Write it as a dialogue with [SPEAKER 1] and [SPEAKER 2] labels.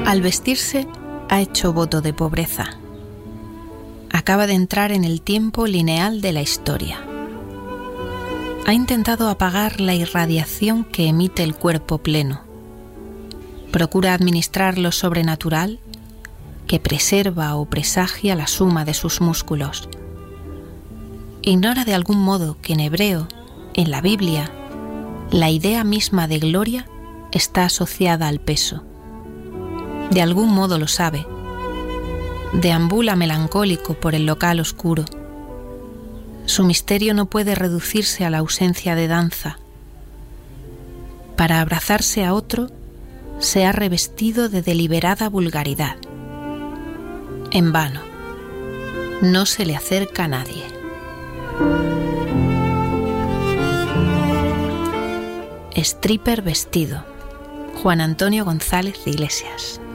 [SPEAKER 1] Al vestirse, ha hecho voto de pobreza. Acaba de entrar en el tiempo lineal de la historia. Ha intentado apagar la irradiación que emite el cuerpo pleno. Procura administrar lo sobrenatural que preserva o presagia la suma de sus músculos. Ignora de algún modo que en hebreo, en la Biblia, la idea misma de gloria está asociada al peso. De algún modo lo sabe. Deambula melancólico por el local oscuro. Su misterio no puede reducirse a la ausencia de danza. Para abrazarse a otro, se ha revestido de deliberada vulgaridad. En vano. No se le acerca a nadie. Stripper vestido. Juan Antonio González Iglesias.